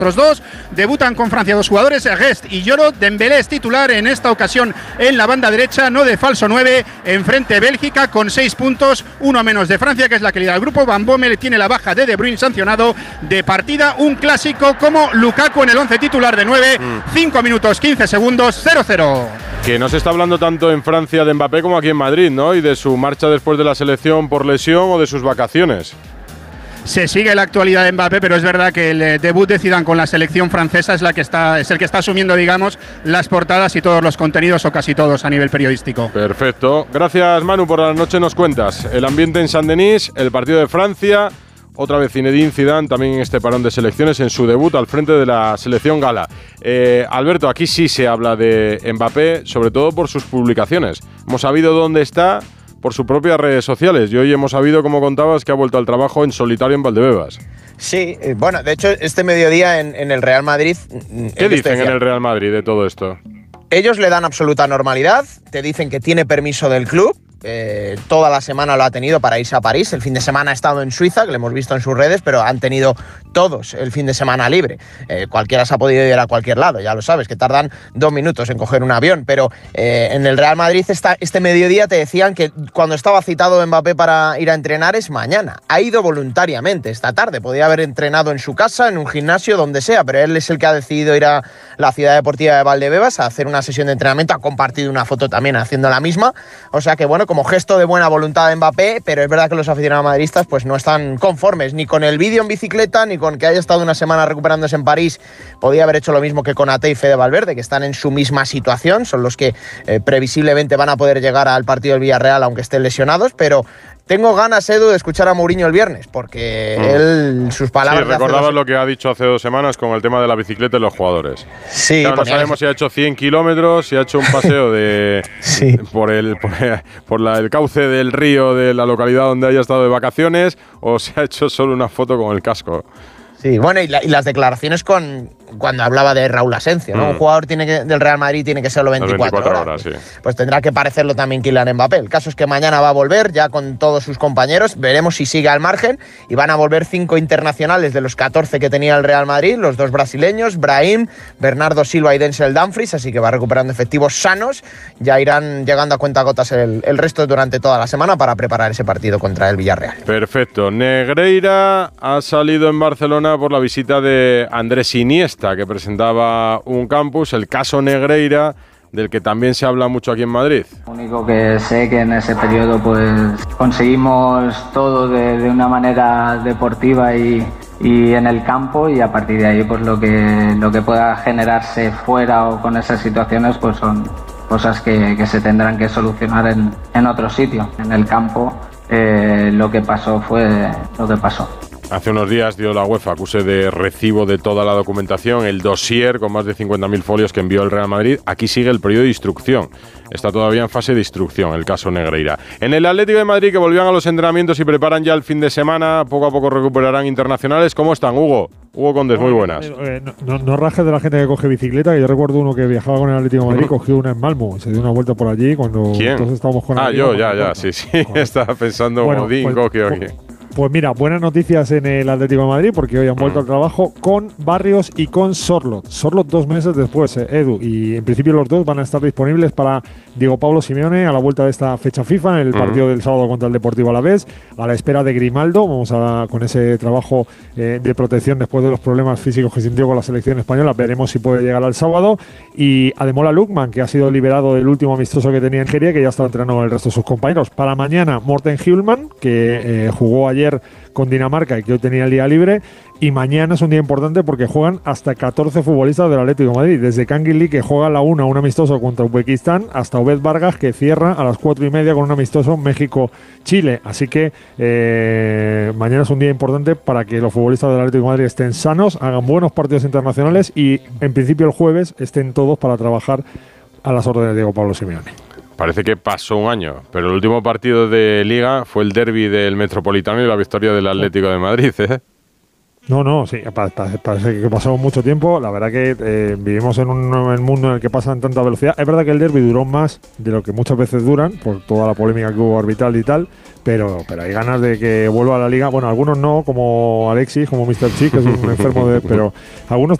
Los dos debutan con Francia, dos jugadores, Guest y Lloro. Dembélé es titular en esta ocasión en la banda derecha, no de falso 9, enfrente Bélgica con 6 puntos, uno menos de Francia, que es la que lidera el grupo. Van Bommel tiene la baja de De Bruyne sancionado de partida, un clásico como Lukaku en el 11 titular de 9, 5 minutos 15 segundos, 0-0. Que no se está hablando tanto en Francia de Mbappé como aquí en Madrid, ¿no? Y de su marcha después de la selección por lesión o de sus vacaciones. Se sigue la actualidad de Mbappé, pero es verdad que el debut de Zidane con la selección francesa es el que está asumiendo, digamos, las portadas y todos los contenidos, o casi todos, a nivel periodístico. Perfecto. Gracias, Manu, por la noche nos cuentas el ambiente en Saint-Denis, el partido de Francia, otra vez Zinedine Zidane también en este parón de selecciones en su debut al frente de la selección gala. Alberto, aquí sí se habla de Mbappé, sobre todo por sus publicaciones. Hemos sabido dónde está por sus propias redes sociales y hoy hemos sabido, como contabas, que ha vuelto al trabajo en solitario en Valdebebas. Sí, bueno, de hecho este mediodía en el Real Madrid… ¿Qué dicen en el Real Madrid de todo esto? Ellos le dan absoluta normalidad, te dicen que tiene permiso del club, toda la semana lo ha tenido para irse a París, el fin de semana ha estado en Suiza, que lo hemos visto en sus redes, pero han tenido todos el fin de semana libre. Cualquiera se ha podido ir a cualquier lado, ya lo sabes, que tardan 2 minutos en coger un avión, pero en el Real Madrid este mediodía te decían que cuando estaba citado Mbappé para ir a entrenar es mañana. Ha ido voluntariamente esta tarde, podía haber entrenado en su casa, en un gimnasio, donde sea, pero él es el que ha decidido ir a la ciudad deportiva de Valdebebas a hacer una sesión de entrenamiento, ha compartido una foto también haciendo la misma, o sea que bueno, como gesto de buena voluntad de Mbappé, pero es verdad que los aficionados madridistas pues no están conformes ni con el vídeo en bicicleta, ni con que haya estado una semana recuperándose en París. Podía haber hecho lo mismo que Konaté y Fede Valverde, que están en su misma situación, son los que previsiblemente van a poder llegar al partido del Villarreal aunque estén lesionados, pero tengo ganas, Edu, de escuchar a Mourinho el viernes, porque él, sus palabras… Sí, recordabas lo que ha dicho hace 2 semanas con el tema de la bicicleta y los jugadores. Sí, claro, no sabemos si ha hecho 100 kilómetros, si ha hecho un paseo de sí, por el cauce del río de la localidad donde haya estado de vacaciones, o se ha hecho solo una foto con el casco. Sí, bueno, y las declaraciones cuando hablaba de Raúl Asensio, ¿no? Un jugador del Real Madrid tiene que serlo 24 horas. Sí. Pues tendrá que parecerlo también Kylian Mbappé. El caso es que mañana va a volver ya con todos sus compañeros. Veremos si sigue al margen. Y van a volver 5 internacionales de los 14 que tenía el Real Madrid. Los 2 brasileños, Brahim, Bernardo Silva y Denzel Dumfries. Así que va recuperando efectivos sanos. Ya irán llegando a cuentagotas el resto durante toda la semana para preparar ese partido contra el Villarreal. Perfecto. Negreira ha salido en Barcelona por la visita de Andrés Iniesta, que presentaba un campus, el caso Negreira, del que también se habla mucho aquí en Madrid. Lo único que sé que en ese periodo pues conseguimos todo de una manera deportiva y en el campo, y a partir de ahí pues lo que pueda generarse fuera o con esas situaciones pues son cosas que se tendrán que solucionar en otro sitio. En el campo lo que pasó fue lo que pasó. Hace unos días dio la UEFA acuse de recibo de toda la documentación, el dossier con más de 50.000 folios que envió el Real Madrid. Aquí sigue el periodo de instrucción. Está todavía en fase de instrucción el caso Negreira. En el Atlético de Madrid, que volvían a los entrenamientos y preparan ya el fin de semana, poco a poco recuperarán internacionales. ¿Cómo están, Hugo? Hugo Condes, muy buenas. No rajes de la gente que coge bicicleta, que yo recuerdo uno que viajaba con el Atlético de Madrid, cogió una en Malmo, se dio una vuelta por allí cuando ¿Quién? Entonces estábamos con yo, sí. Estaba pensando, bueno, Godín, cogió aquí. Pues mira, buenas noticias en el Atlético de Madrid, porque hoy han vuelto al trabajo con Barrios y con Sorloth. Sorloth 2 meses después, Edu, y en principio los dos van a estar disponibles para Diego Pablo Simeone a la vuelta de esta fecha FIFA, en el partido del sábado contra el Deportivo Alavés, a la espera de Grimaldo. Vamos con ese trabajo de protección después de los problemas físicos que sintió con la selección española. Veremos si puede llegar al sábado. Y Ademola Lookman, que ha sido liberado del último amistoso que tenía en Nigeria, que ya está entrenando con el resto de sus compañeros. Para mañana, Morten Hjulman, que jugó ayer con Dinamarca y que hoy tenía el día libre, y mañana es un día importante porque juegan hasta 14 futbolistas del Atlético de Madrid, desde Kangin Lee, que juega a la 1 un amistoso contra Uzbekistán, hasta Obed Vargas, que cierra a las 4:30 con un amistoso México-Chile. Así que mañana es un día importante para que los futbolistas del Atlético de Madrid estén sanos, hagan buenos partidos internacionales y en principio el jueves estén todos para trabajar a las órdenes de Diego Pablo Simeone. Parece que pasó un año, pero el último partido de Liga fue el derbi del Metropolitano y la victoria del Atlético de Madrid, ¿eh? No, sí, parece que pasamos mucho tiempo. La verdad que vivimos en un mundo en el que pasan tanta velocidad. Es verdad que el derbi duró más de lo que muchas veces duran, por toda la polémica que hubo arbitral y tal, pero hay ganas de que vuelva a la liga. Bueno, algunos no, como Alexis, como Mr. Chick, que es un enfermo pero algunos